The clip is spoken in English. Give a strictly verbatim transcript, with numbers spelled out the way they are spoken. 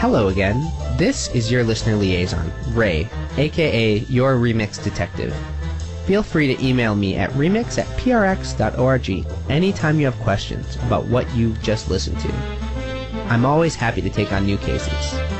Hello again. This is your listener liaison, Ray, aka your Remix Detective. Feel free to email me at remix at p r x dot org anytime you have questions about what you've just listened to. I'm always happy to take on new cases.